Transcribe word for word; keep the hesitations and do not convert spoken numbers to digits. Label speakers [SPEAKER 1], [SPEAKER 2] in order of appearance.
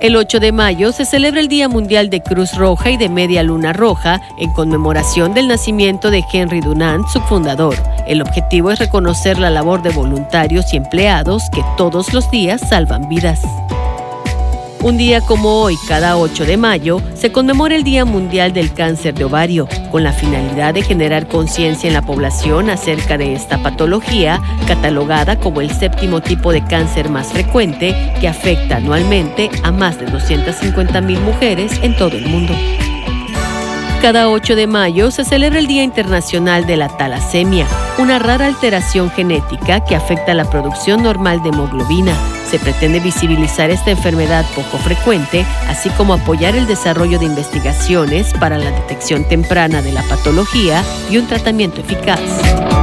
[SPEAKER 1] El ocho de mayo se celebra el Día Mundial de Cruz Roja y de Media Luna Roja en conmemoración del nacimiento de Henry Dunant, su fundador. El objetivo es reconocer la labor de voluntarios y empleados que todos los días salvan vidas. Un día como hoy, cada ocho de mayo, se conmemora el Día Mundial del Cáncer de Ovario, con la finalidad de generar conciencia en la población acerca de esta patología, catalogada como el séptimo tipo de cáncer más frecuente, que afecta anualmente a más de doscientas cincuenta mil mujeres en todo el mundo. Cada ocho de mayo se celebra el Día Internacional de la Talasemia, una rara alteración genética que afecta la producción normal de hemoglobina. Se pretende visibilizar esta enfermedad poco frecuente, así como apoyar el desarrollo de investigaciones para la detección temprana de la patología y un tratamiento eficaz.